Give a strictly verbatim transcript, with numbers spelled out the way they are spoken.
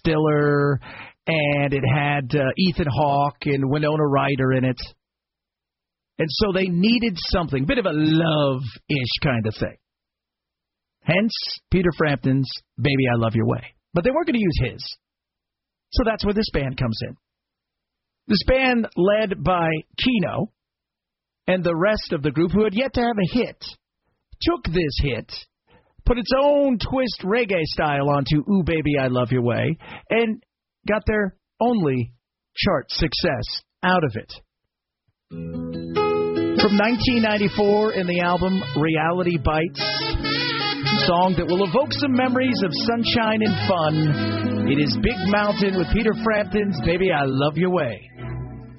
Stiller, and it had uh, Ethan Hawke and Winona Ryder in it. And so they needed something, a bit of a love-ish kind of thing. Hence, Peter Frampton's Baby, I Love Your Way. But they weren't going to use his. So that's where this band comes in. This band, led by Keno and the rest of the group, who had yet to have a hit, took this hit, put its own twist reggae style onto Ooh Baby, I Love Your Way, and got their only chart success out of it. From nineteen ninety-four in the album Reality Bites, a song that will evoke some memories of sunshine and fun. It is Big Mountain with Peter Frampton's Baby, I Love Your Way.